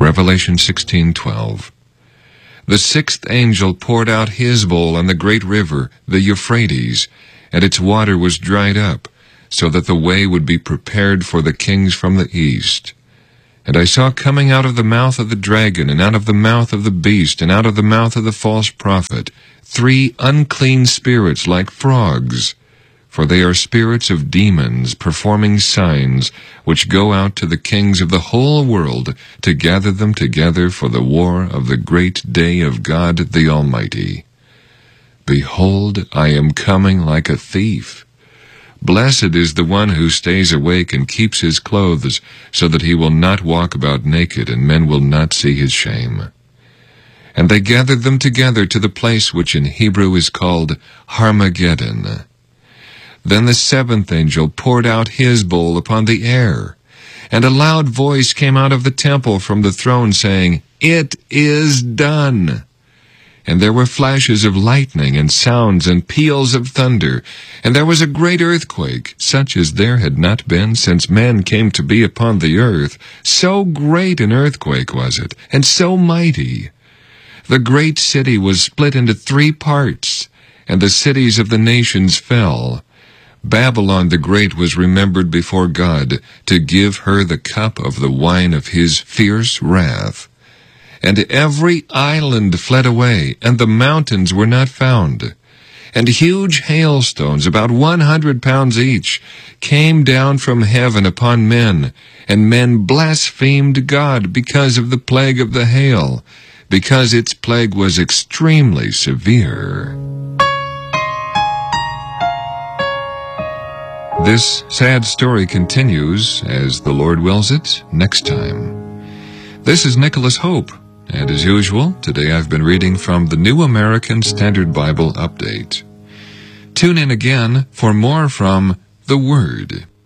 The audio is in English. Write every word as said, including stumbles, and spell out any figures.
Revelation sixteen twelve. The sixth angel poured out his bowl on the great river, the Euphrates, and its water was dried up, so that the way would be prepared for the kings from the east. And I saw coming out of the mouth of the dragon, and out of the mouth of the beast, and out of the mouth of the false prophet, three unclean spirits like frogs. For they are spirits of demons, performing signs, which go out to the kings of the whole world, to gather them together for the war of the great day of God the Almighty. Behold, I am coming like a thief. Blessed is the one who stays awake and keeps his clothes, so that he will not walk about naked, and men will not see his shame. And they gathered them together to the place which in Hebrew is called Armageddon. Then the seventh angel poured out his bowl upon the air, and a loud voice came out of the temple from the throne, saying, It is done. And there were flashes of lightning, and sounds, and peals of thunder, and there was a great earthquake, such as there had not been since man came to be upon the earth. So great an earthquake was it, and so mighty. The great city was split into three parts, and the cities of the nations fell. Babylon the Great was remembered before God, to give her the cup of the wine of his fierce wrath. And every island fled away, and the mountains were not found. And huge hailstones, about one hundred pounds each, came down from heaven upon men, and men blasphemed God because of the plague of the hail, because its plague was extremely severe. This sad story continues, as the Lord wills it, next time. This is Nicholas Hope. And as usual, today I've been reading from the New American Standard Bible Update. Tune in again for more from the Word.